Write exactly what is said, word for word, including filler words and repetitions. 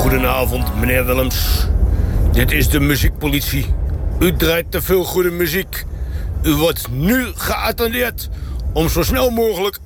Goedenavond, meneer Willems. Dit is de muziekpolitie. U draait te veel goede muziek. U wordt nu geattendeerd om zo snel mogelijk